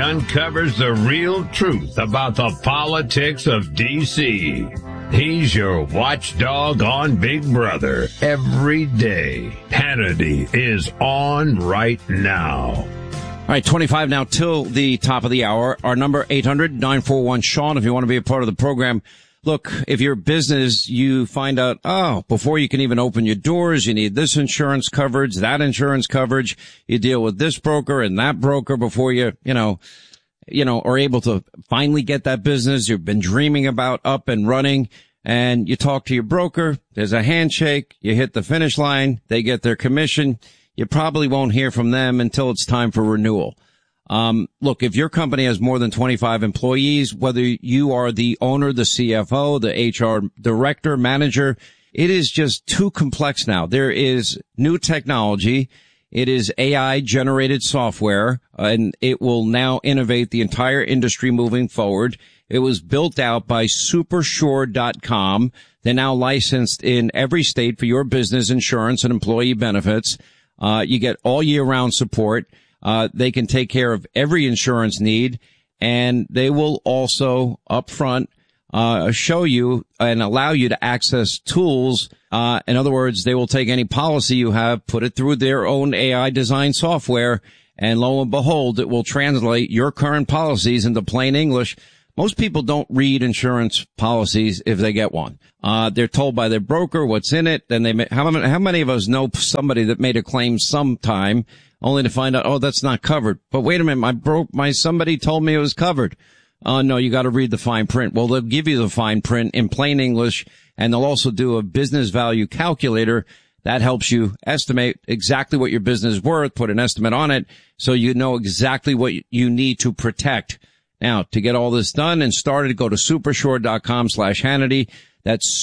uncovers the real truth about the politics of D.C. He's your watchdog on Big Brother every day. Hannity is on right now. All right, 25 now till the top of the hour. Our number, 800-941-SEAN, if you want to be a part of the program. Look, if you're a business, you find out, before you can even open your doors, you need this insurance coverage, that insurance coverage. You deal with this broker and that broker before you are able to finally get that business you've been dreaming about up and running. And you talk to your broker, there's a handshake, you hit the finish line, they get their commission. You probably won't hear from them until it's time for renewal. Look, if your company has more than 25 employees, whether you are the owner, the CFO, the HR director, manager, it is just too complex now. There is new technology. It is AI generated software, and it will now innovate the entire industry moving forward. It was built out by Supersure.com. They're now licensed in every state for your business insurance and employee benefits. You get all year round support. They can take care of every insurance need, and they will also upfront show you and allow you to access tools. In other words, they will take any policy you have, put it through their own AI design software, and lo and behold, it will translate your current policies into plain English. Most people don't read insurance policies if they get one. They're told by their broker what's in it. Then how many of us know somebody that made a claim sometime only to find out, that's not covered. But wait a minute, somebody told me it was covered. No, you got to read the fine print. Well, they'll give you the fine print in plain English, and they'll also do a business value calculator that helps you estimate exactly what your business is worth, put an estimate on it, so you know exactly what you need to protect. Now, to get all this done and started, go to Supersure.com/Hannity. That's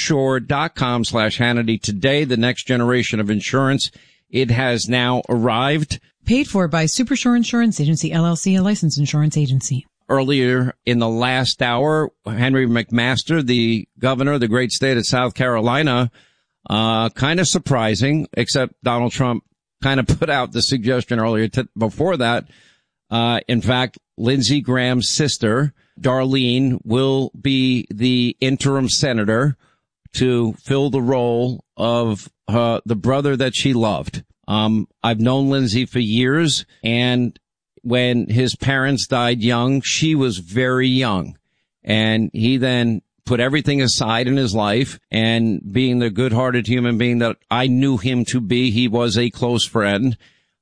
Supersure.com/Hannity. Today, the next generation of insurance. It has now arrived. Paid for by Supersure Insurance Agency, LLC, a licensed insurance agency. Earlier in the last hour, Henry McMaster, the governor of the great state of South Carolina, kind of surprising, except Donald Trump kind of put out the suggestion earlier before that. In fact, Lindsey Graham's sister, Darlene, will be the interim senator to fill the role of the brother that she loved. I've known Lindsey for years, and when his parents died young, she was very young. And he then put everything aside in his life, and being the good-hearted human being that I knew him to be, he was a close friend.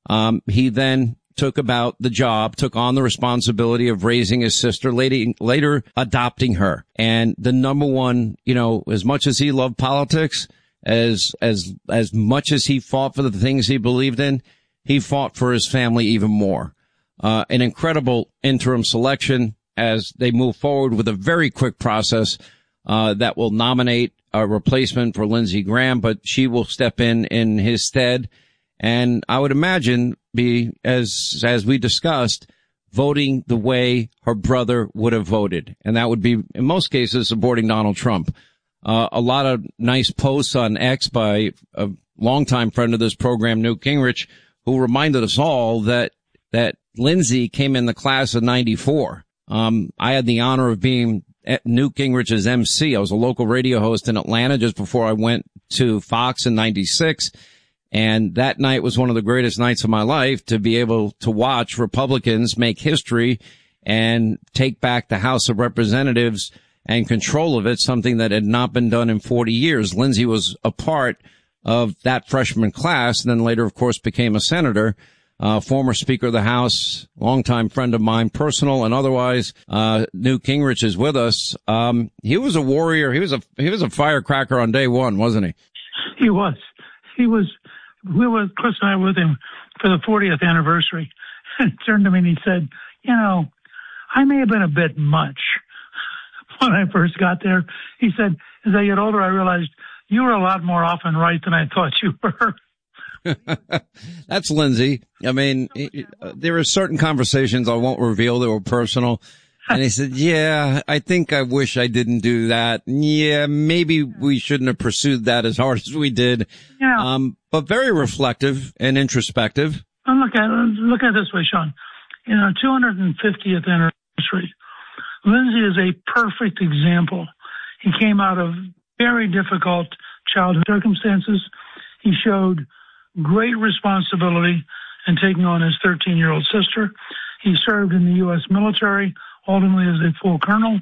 He then took on the responsibility of raising his sister, later adopting her. And the number one, as much as he loved politics, as much as he fought for the things he believed in, he fought for his family even more. An incredible interim selection as they move forward with a very quick process, that will nominate a replacement for Lindsey Graham, but she will step in his stead. And I would imagine be, as we discussed, voting the way her brother would have voted. And that would be, in most cases, supporting Donald Trump. A lot of nice posts on X by a longtime friend of this program, Newt Gingrich, who reminded us all that Lindsey came in the class of 94. I had the honor of being Newt Gingrich's MC. I was a local radio host in Atlanta just before I went to Fox in 96. And that night was one of the greatest nights of my life, to be able to watch Republicans make history and take back the House of Representatives and control of it, something that had not been done in 40 years. Lindsey was a part of that freshman class, and then later, of course, became a senator, former Speaker of the House, longtime friend of mine, personal and otherwise. Newt Gingrich is with us. He was a warrior. He was a firecracker on day one, wasn't he? He was. Chris and I were with him for the 40th anniversary, and he turned to me and he said, I may have been a bit much when I first got there. He said, as I get older, I realized you were a lot more often right than I thought you were. That's Lindsey. I mean, there are certain conversations I won't reveal that were personal. And he said, yeah, I think I wish I didn't do that. Yeah, maybe we shouldn't have pursued that as hard as we did. Yeah. But very reflective and introspective. Look at it this way, Sean. in our 250th anniversary, Lindsay is a perfect example. He came out of very difficult childhood circumstances. He showed great responsibility in taking on his 13-year-old sister. He served in the U.S. military, ultimately as a full colonel.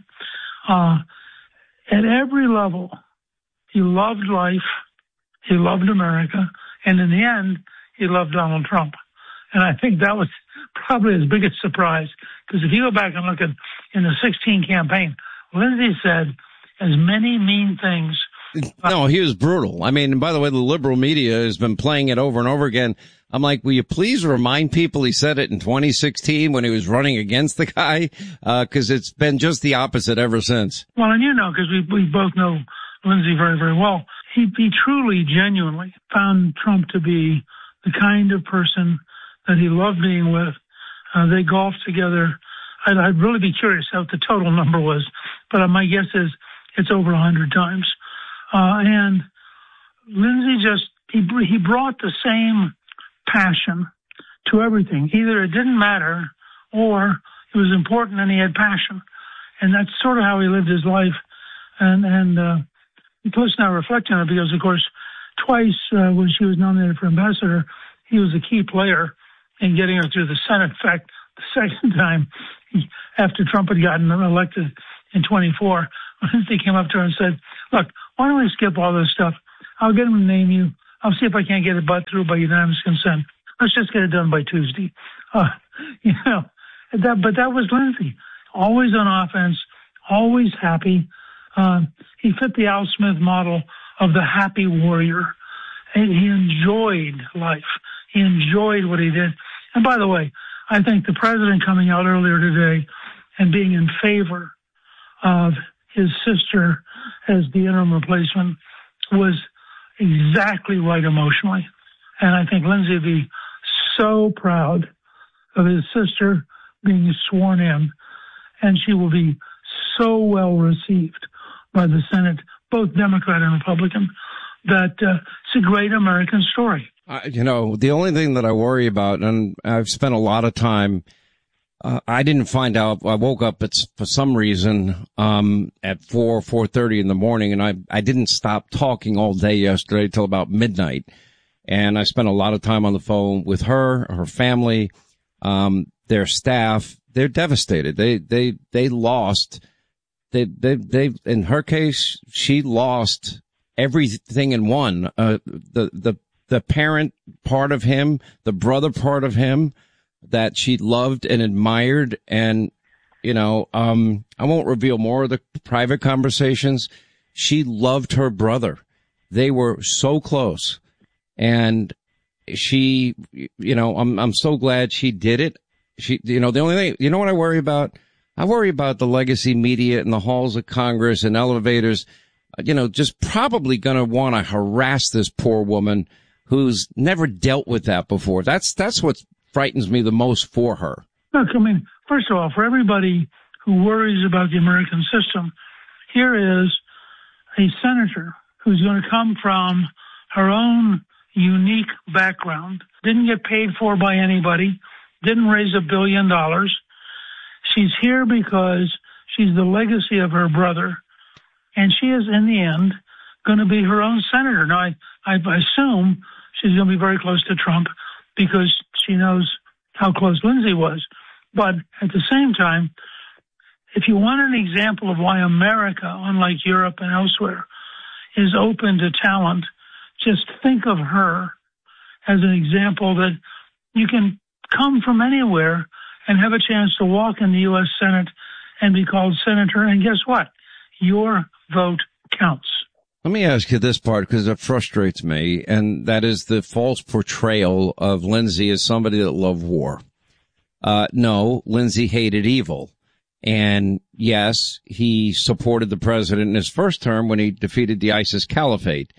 At every level, he loved life, he loved America, and in the end, he loved Donald Trump. And I think that was probably his biggest surprise, because if you go back and look at in the 2016 campaign, Lindsay said as many mean things. No, he was brutal. I mean, by the way, the liberal media has been playing it over and over again. I'm like, will you please remind people he said it in 2016 when he was running against the guy? Because it's been just the opposite ever since. Well, and because we both know Lindsay very, very well, he truly, genuinely found Trump to be the kind of person that he loved being with. They golfed together. I'd really be curious what the total number was, but my guess is it's over 100 times. And Lindsay he brought the same passion to everything. Either it didn't matter or it was important and he had passion. And that's sort of how he lived his life. And plus now reflecting on it, because of course, twice when she was nominated for ambassador, he was a key player in getting her through the Senate. In fact, the second time after Trump had gotten elected in 24, Lindsay came up to her and said, look, why don't we skip all this stuff? I'll get him to name you. I'll see if I can't get it through by unanimous consent. Let's just get it done by Tuesday. But that was Lindsay. Always on offense, always happy. He fit the Al Smith model of the happy warrior. And he enjoyed life. He enjoyed what he did. And by the way, I think the president coming out earlier today and being in favor of his sister as the interim replacement was exactly right emotionally. And I think Lindsay would be so proud of his sister being sworn in, and she will be so well received by the Senate, both Democrat and Republican, that it's a great American story. The only thing that I worry about, and I've spent a lot of time, I didn't find out. I woke up for some reason at 4:30 in the morning, and I didn't stop talking all day yesterday till about midnight. And I spent a lot of time on the phone with her family, their staff. They're devastated. They lost. They in her case, she lost everything in one. The parent part of him, the brother part of him that she loved and admired. And, I won't reveal more of the private conversations. She loved her brother. They were so close. And she, I'm so glad she did it. The only thing, what I worry about? I worry about the legacy media in the halls of Congress and elevators, just probably going to want to harass this poor woman who's never dealt with that before. That's what frightens me the most for her. Look, first of all, for everybody who worries about the American system, here is a senator who's going to come from her own unique background, didn't get paid for by anybody, didn't raise $1 billion. She's here because she's the legacy of her brother, and she is, in the end, going to be her own senator. Now, I assume she's going to be very close to Trump because she knows how close Lindsay was. But at the same time, if you want an example of why America, unlike Europe and elsewhere, is open to talent, just think of her as an example that you can come from anywhere and have a chance to walk in the U.S. Senate and be called senator. And guess what? Your vote counts. Let me ask you this part, because it frustrates me, and that is the false portrayal of Lindsay as somebody that loved war. No, Lindsay hated evil. And yes, he supported the president in his first term when he defeated the ISIS caliphate.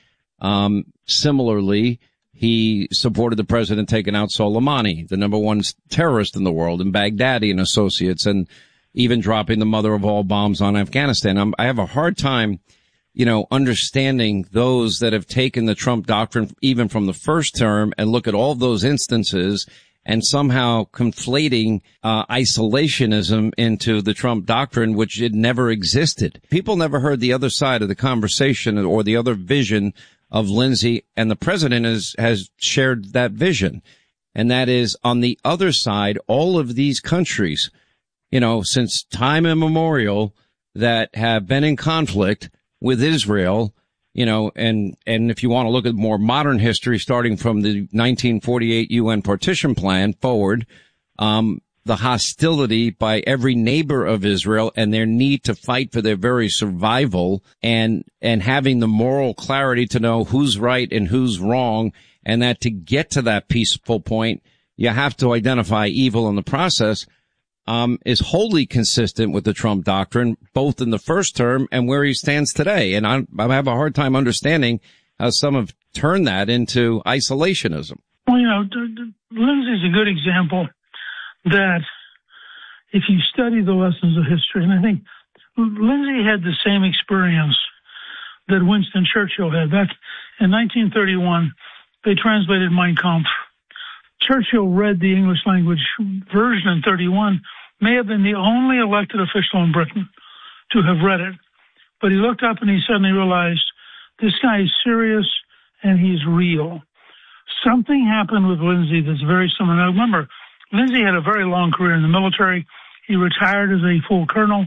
Similarly, he supported the president taking out Soleimani, the number one terrorist in the world, and Baghdadi and associates, and even dropping the mother of all bombs on Afghanistan. I have a hard time, understanding those that have taken the Trump doctrine even from the first term and look at all those instances and somehow conflating isolationism into the Trump doctrine, which it never existed. People never heard the other side of the conversation or the other vision of Lindsey, and the president has shared that vision. And that is, on the other side, all of these countries, since time immemorial, that have been in conflict with Israel, and if you want to look at more modern history, starting from the 1948 UN partition plan forward, the hostility by every neighbor of Israel and their need to fight for their very survival, and having the moral clarity to know who's right and who's wrong, and that to get to that peaceful point, you have to identify evil in the process, is wholly consistent with the Trump doctrine, both in the first term and where he stands today. And I have a hard time understanding how some have turned that into isolationism. Well, Lindsey's a good example that if you study the lessons of history, and I think Lindsey had the same experience that Winston Churchill had. Back in 1931, they translated Mein Kampf. Churchill read the English language version in 31, may have been the only elected official in Britain to have read it. But he looked up and he suddenly realized this guy is serious and he's real. Something happened with Lindsey that's very similar. Now remember, Lindsey had a very long career in the military. He retired as a full colonel.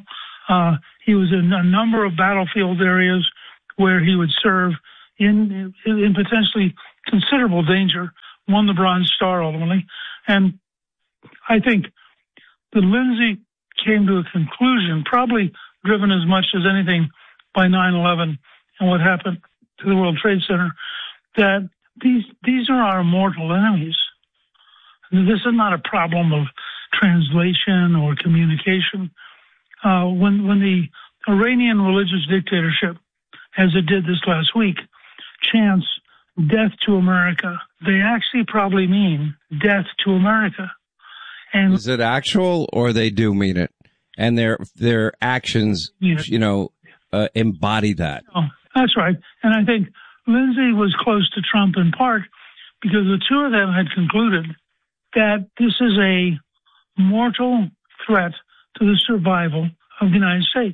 He was in a number of battlefield areas where he would serve in potentially considerable danger, won the Bronze Star ultimately. And I think that Lindsey came to a conclusion, probably driven as much as anything by 9/11 and what happened to the World Trade Center, that these are our mortal enemies. This is not a problem of translation or communication. When the Iranian religious dictatorship, as it did this last week, chants death to America, they actually probably mean death to America. And is it actual, or they do mean it? And their actions, embody that. Oh, that's right. And I think Lindsey was close to Trump in part because the two of them had concluded that this is a mortal threat to the survival of the United States.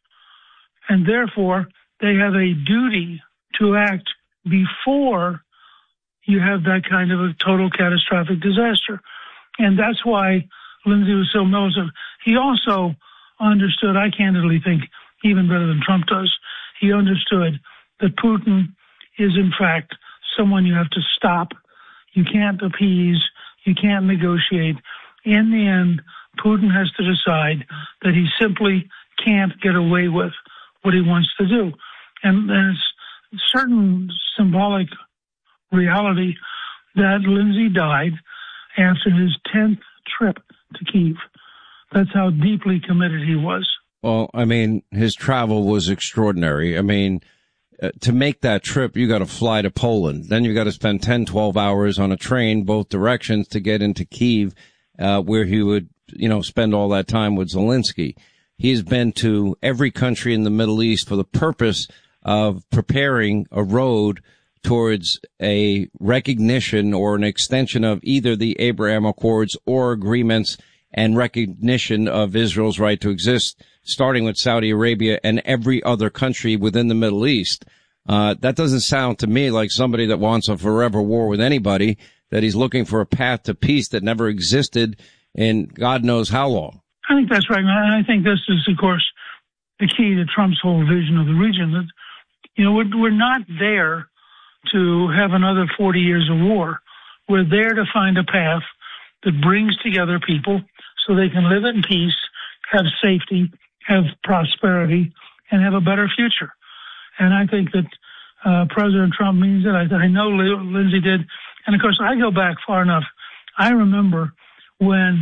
And therefore, they have a duty to act before you have that kind of a total catastrophic disaster. And that's why Lindsey was so militant. He also understood, I candidly think, even better than Trump does, he understood that Putin is, in fact, someone you have to stop. You can't appease. You can't negotiate. In the end, Putin has to decide that he simply can't get away with what he wants to do. And there's a certain symbolic reality that Lindsey died after his 10th trip to Kyiv. That's how deeply committed he was. Well, I mean, his travel was extraordinary. I mean, to make that trip, you got to fly to Poland. Then you got to spend 10, 12 hours on a train, both directions, to get into Kyiv, where he would, spend all that time with Zelensky. He's been to every country in the Middle East for the purpose of preparing a road towards a recognition or an extension of either the Abraham Accords or agreements and recognition of Israel's right to exist, starting with Saudi Arabia and every other country within the Middle East. That doesn't sound to me like somebody that wants a forever war with anybody, that he's looking for a path to peace that never existed in God knows how long. I think that's right. And I think this is, of course, the key to Trump's whole vision of the region. That, we're not there to have another 40 years of war. We're there to find a path that brings together people so they can live in peace, have safety, have prosperity, and have a better future. And I think that President Trump means it. I know Lindsey did. And, of course, I go back far enough. I remember when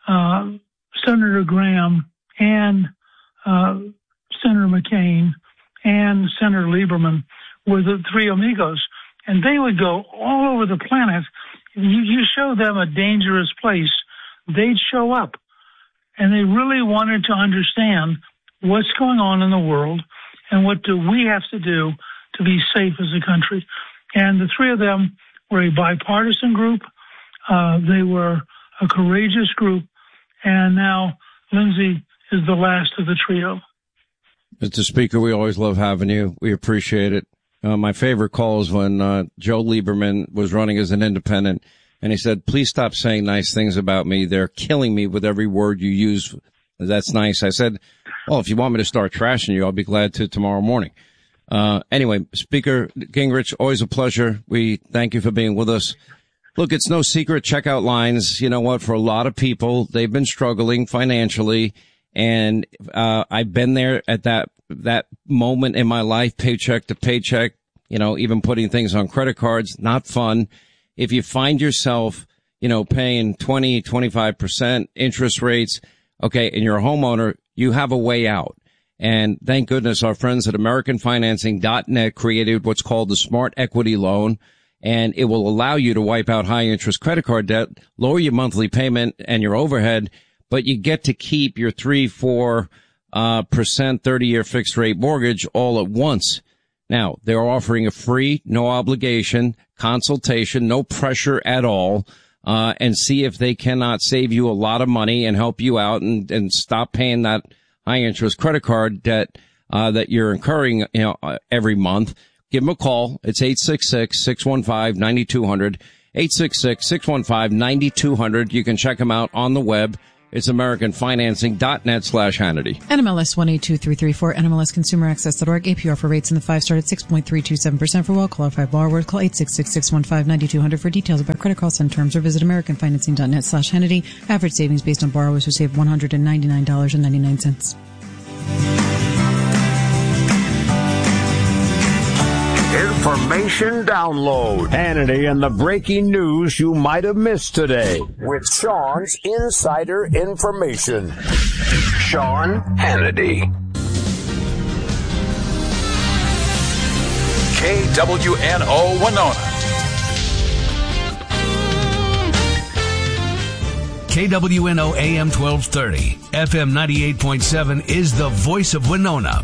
Senator Graham and Senator McCain and Senator Lieberman were the three amigos, and they would go all over the planet. You show them a dangerous place, they'd show up. And they really wanted to understand what's going on in the world and what do we have to do to be safe as a country. And the three of them were a bipartisan group. They were a courageous group, and now Lindsay is the last of the trio. Mr. Speaker, we always love having you. We appreciate it. My favorite call is when Joe Lieberman was running as an independent, and he said, please stop saying nice things about me. They're killing me with every word you use. That's nice. I said, well, if you want me to start trashing you, I'll be glad to tomorrow morning. Anyway, Speaker Gingrich, always a pleasure. We thank you for being with us. Look, it's no secret. Checkout lines, you know what, for a lot of people, they've been struggling financially. And I've been there at that moment in my life, paycheck to paycheck, you know, even putting things on credit cards, not fun. If you find yourself, you know, paying 20, 25% interest rates, okay, and you're a homeowner, you have a way out. And thank goodness our friends at AmericanFinancing.net created what's called the Smart Equity Loan. And it will allow you to wipe out high interest credit card debt, lower your monthly payment and your overhead, but you get to keep your 3-4% 30-year fixed rate mortgage all at once. Now, they're offering a free, no obligation consultation, no pressure at all, and see if they cannot save you a lot of money and help you out and stop paying that high interest credit card debt that you're incurring, you know, every month. Give them a call. It's 866-615-9200. 866-615-9200. You can check them out on the web. It's AmericanFinancing.net/Hannity. NMLS 182334, NMLSConsumerAccess.org. APR for rates in the 5-star at 6.327% for well-qualified borrowers. Call 866-615-9200 for details about credit costs and terms, or visit AmericanFinancing.net/Hannity. Average savings based on borrowers who save $199.99. Information download. Hannity and the breaking news you might have missed today with Sean's insider information. Sean Hannity. KWNO Winona. KWNO AM 1230, FM 98.7 is the voice of Winona.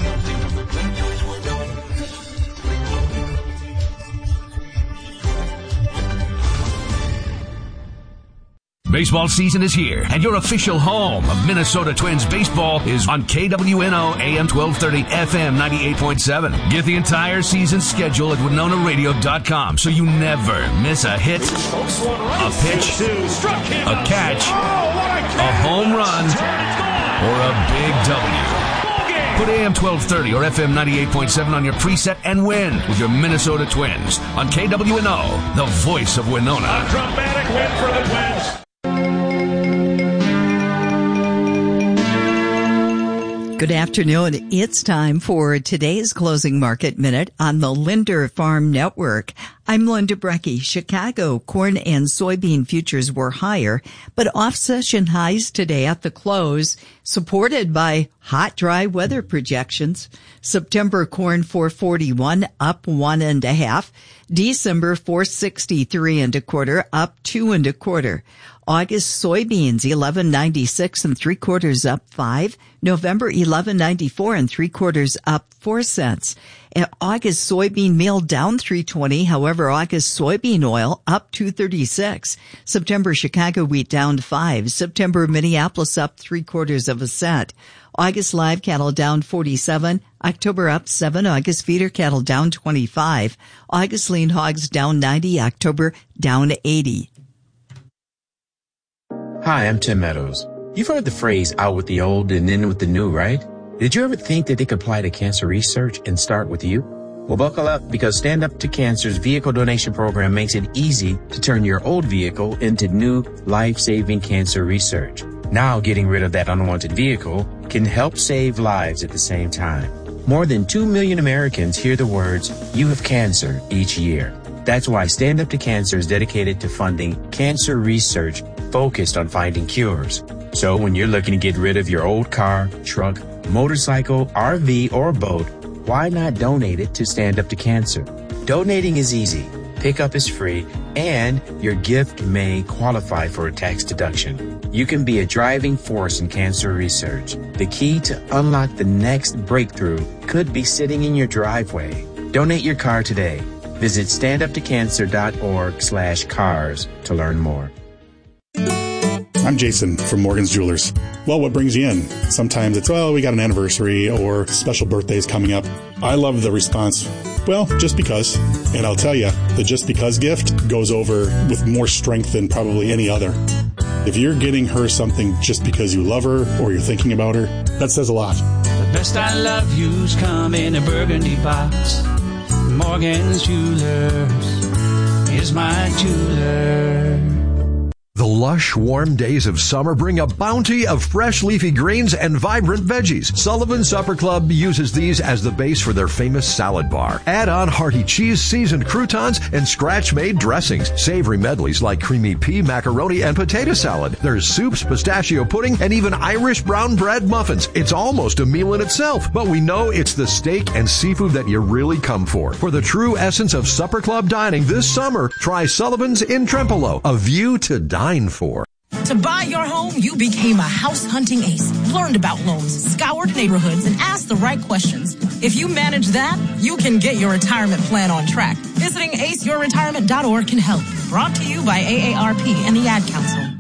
Baseball season is here, and your official home of Minnesota Twins baseball is on KWNO AM 1230, FM 98.7. Get the entire season schedule at WinonaRadio.com so you never miss a hit, a pitch, a catch, a home run, or a big W. Put AM 1230 or FM 98.7 on your preset and win with your Minnesota Twins on KWNO, the voice of Winona. A dramatic win for the Twins. Good afternoon. It's time for today's Closing Market Minute on the Linder Farm Network. I'm Linda Brecky. Chicago corn and soybean futures were higher, but off-session highs today at the close, supported by hot, dry weather projections. September corn 441, up 1.5. December 463 1/4, up 2 1/4. August soybeans 11.96 3/4, up 5. November 11.94 3/4, up 4 cents. August soybean meal down 3.20. However, August soybean oil up 2.36. September Chicago wheat down 5. September Minneapolis up 3/4 cent. August live cattle down 47. October up 7. August feeder cattle down 25. August lean hogs down 90. October down 80. Hi, I'm Tim Meadows. You've heard the phrase out with the old and in with the new, right? Did you ever think that they could apply to cancer research and start with you? Well, buckle up, because Stand Up to Cancer's vehicle donation program makes it easy to turn your old vehicle into new life-saving cancer research. Now, getting rid of that unwanted vehicle can help save lives at the same time. More than 2 million Americans hear the words, "You have cancer," each year. That's why Stand Up to Cancer is dedicated to funding cancer research focused on finding cures. So when you're looking to get rid of your old car, truck, motorcycle, RV, or boat, why not donate it to Stand Up to Cancer? Donating is easy, pickup is free, and your gift may qualify for a tax deduction. You can be a driving force in cancer research. The key to unlock the next breakthrough could be sitting in your driveway. Donate your car today. Visit standuptocancer.org/cars to learn more. I'm Jason from Morgan's Jewelers. Well, what brings you in? Sometimes it's, we got an anniversary or special birthdays coming up. I love the response, well, just because. And I'll tell you, the just because gift goes over with more strength than probably any other. If you're getting her something just because you love her or you're thinking about her, that says a lot. The best I love you's come in a burgundy box. Morgan's Jewelers is my jeweler. The lush, warm days of summer bring a bounty of fresh leafy greens and vibrant veggies. Sullivan Supper Club uses these as the base for their famous salad bar. Add on hearty cheese, seasoned croutons, and scratch-made dressings. Savory medleys like creamy pea, macaroni, and potato salad. There's soups, pistachio pudding, and even Irish brown bread muffins. It's almost a meal in itself, but we know it's the steak and seafood that you really come for. For the true essence of Supper Club dining this summer, try Sullivan's in Trempealeau, a view to dine for. To buy your home, you became a house hunting ace, learned about loans, scoured neighborhoods, and asked the right questions. If you manage that, you can get your retirement plan on track. Visiting aceyourretirement.org can help. Brought to you by AARP and the Ad Council.